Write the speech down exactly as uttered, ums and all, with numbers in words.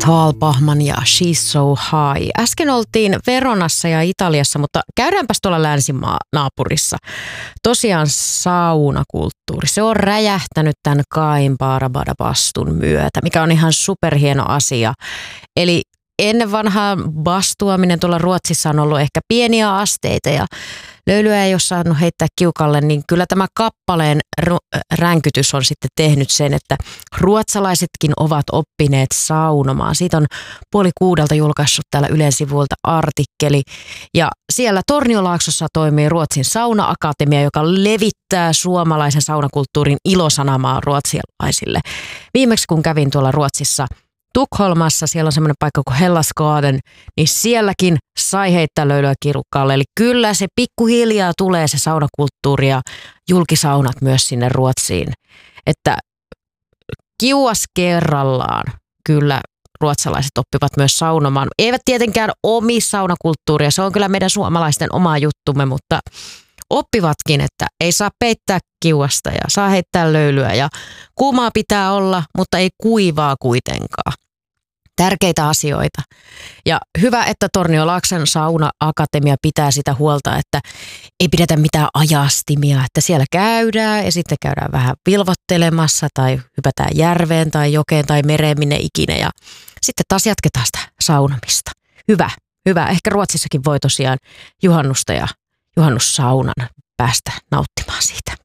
Tal Bachman ja She's So High. Äsken oltiin Veronassa ja Italiassa, mutta käydäänpäs tuolla länsimaa naapurissa. Tosiaan saunakulttuuri. Se on räjähtänyt tämän Cain Barabada-bastun myötä, mikä on ihan superhieno asia. Eli ennen vanhaa bastuaminen tuolla Ruotsissa on ollut ehkä pieniä asteita ja löylyä ei ole saanut heittää kiukalle, niin kyllä tämä kappaleen ränkytys on sitten tehnyt sen, että ruotsalaisetkin ovat oppineet saunomaan. Siitä on puoli kuudelta julkaissut täällä Ylen sivuilta artikkeli ja siellä Torniolaaksossa toimii Ruotsin Sauna-akatemia, joka levittää suomalaisen saunakulttuurin ilosanamaa ruotsalaisille. Viimeksi kun kävin tuolla Ruotsissa Tukholmassa, siellä on semmoinen paikka kuin Hellasgarden, niin sielläkin sai heittää löylyä kirukkaalle. Eli kyllä se pikkuhiljaa tulee se saunakulttuuri ja julkisaunat myös sinne Ruotsiin. Että kiuas kerrallaan kyllä ruotsalaiset oppivat myös saunomaan. Eivät tietenkään omi saunakulttuuria, se on kyllä meidän suomalaisten oma juttumme, mutta oppivatkin, että ei saa peittää kiuasta ja saa heittää löylyä ja kuumaa pitää olla, mutta ei kuivaa kuitenkaan. Tärkeitä asioita. Ja hyvä, että Torniolaakson Sauna-akatemia pitää sitä huolta, että ei pidetä mitään ajastimia, että siellä käydään ja sitten käydään vähän vilvottelemassa tai hypätään järveen tai jokeen tai mereen minne ikinä ja sitten taas jatketaan sitä saunomista. Hyvä, hyvä. Ehkä Ruotsissakin voi tosiaan juhannusta ja juhannussaunan päästä nauttimaan siitä.